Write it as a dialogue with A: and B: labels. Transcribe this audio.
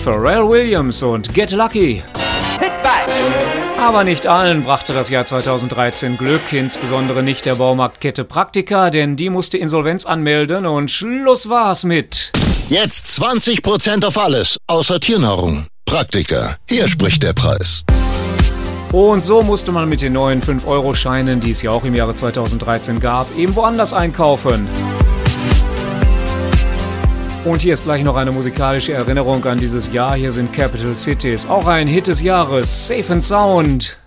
A: Pharrell Williams und Get Lucky. Aber nicht allen brachte das Jahr 2013 Glück, insbesondere nicht der Baumarktkette Praktika, denn die musste Insolvenz anmelden und Schluss war's mit.
B: Jetzt 20% auf alles, außer Tiernahrung. Praktika, hier spricht der Preis.
A: Und so musste man mit den neuen 5-Euro-Scheinen, die es ja auch im Jahre 2013 gab, eben woanders einkaufen. Und hier ist gleich noch eine musikalische Erinnerung an dieses Jahr. Hier sind Capital Cities, auch ein Hit des Jahres, Safe and Sound.